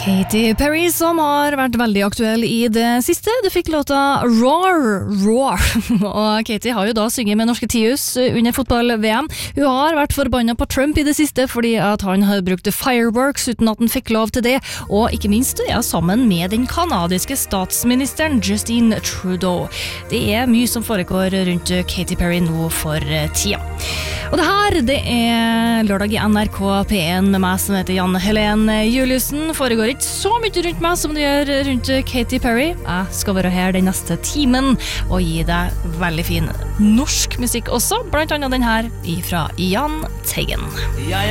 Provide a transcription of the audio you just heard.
Katy Perry som har vært veldig aktuell i det siste. Du fikk låta Roar. Og Katy har jo da synget med norske Tius under fotball-VM. Hun har vært forbannet på Trump i det siste fordi at han har brukt fireworks uten at han fikk lov til det. Og ikke minst sammen med den kanadiske statsministeren Justin Trudeau. Det er mye som foregår rundt Katy Perry nå for tida. Og det er lørdag i NRK P1 med meg som heter Janne Helene Juliussen. Foregår ikke så mye rundt meg som det gjør rundt Katy Perry. Jeg skal være her den neste timen og gi deg veldig fin norsk musikk også, blant annet den her fra Jan Teigen.